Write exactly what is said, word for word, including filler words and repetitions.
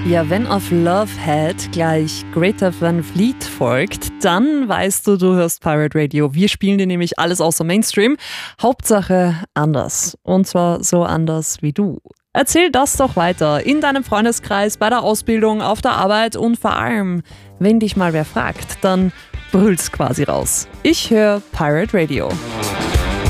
Ja, wenn auf Love Head gleich Greta Van Fleet folgt, dann weißt du, du hörst Pirate Radio. Wir spielen dir nämlich alles außer Mainstream. Hauptsache anders. Und zwar so anders wie du. Erzähl das doch weiter in deinem Freundeskreis, bei der Ausbildung, auf der Arbeit und vor allem, wenn dich mal wer fragt, dann brüll's quasi raus. Ich höre Pirate Radio.